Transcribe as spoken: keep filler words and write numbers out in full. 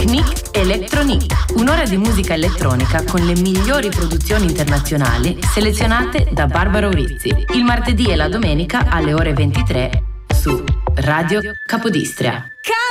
Technique Electronique, un'ora di musica elettronica con le migliori produzioni internazionali selezionate da Barbara Urizzi, il martedì e la domenica alle ore ventitré su Radio Capodistria.